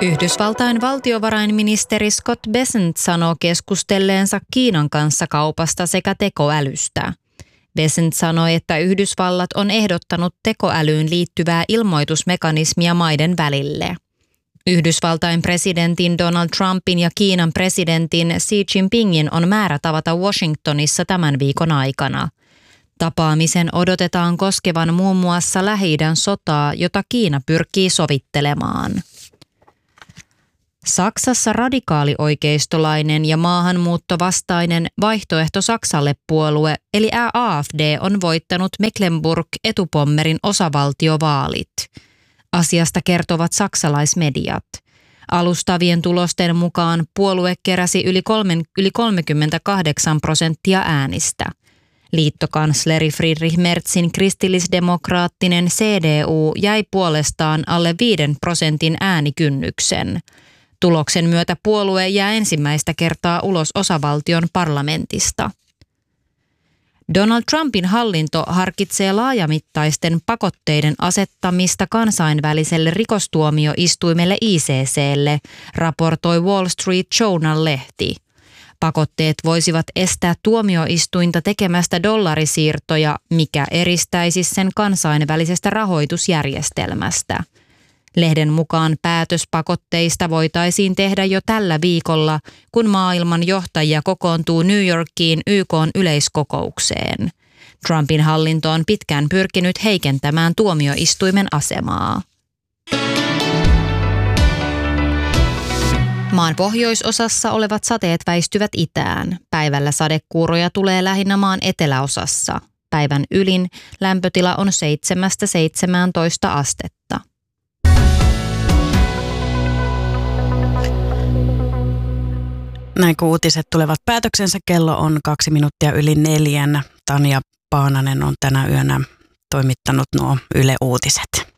Yhdysvaltain valtiovarainministeri Scott Bessent sanoo keskustelleensa Kiinan kanssa kaupasta sekä tekoälystä. Bessent sanoi, että Yhdysvallat on ehdottanut tekoälyyn liittyvää ilmoitusmekanismia maiden välille. Yhdysvaltain presidentin Donald Trumpin ja Kiinan presidentin Xi Jinpingin on määrä tavata Washingtonissa tämän viikon aikana. Tapaamisen odotetaan koskevan muun muassa Lähi-idän sotaa, jota Kiina pyrkii sovittelemaan. Saksassa radikaalioikeistolainen ja maahanmuuttovastainen Vaihtoehto Saksalle -puolue eli AfD on voittanut Mecklenburg-Etupommerin osavaltiovaalit. Asiasta kertovat saksalaismediat. Alustavien tulosten mukaan puolue keräsi yli 38% äänistä. Liittokansleri Friedrich Merzin kristillisdemokraattinen CDU jäi puolestaan alle 5% äänikynnyksen. Tuloksen myötä puolue jää ensimmäistä kertaa ulos osavaltion parlamentista. Donald Trumpin hallinto harkitsee laajamittaisten pakotteiden asettamista kansainväliselle rikostuomioistuimelle ICC:lle, raportoi Wall Street Journal-lehti. Pakotteet voisivat estää tuomioistuinta tekemästä dollarisiirtoja, mikä eristäisi sen kansainvälisestä rahoitusjärjestelmästä. Lehden mukaan päätös pakotteista voitaisiin tehdä jo tällä viikolla, kun maailman johtajia kokoontuu New Yorkiin YK:n yleiskokoukseen. Trumpin hallinto on pitkään pyrkinyt heikentämään tuomioistuimen asemaa. Maan pohjoisosassa olevat sateet väistyvät itään. Päivällä sadekuuroja tulee lähinnä maan eteläosassa. Päivän ylin lämpötila on 7–17 astetta. Näin kun uutiset tulevat päätöksensä, kello on 2 minuuttia yli 4. Tanja Paananen on tänä yönä toimittanut nuo Yle Uutiset.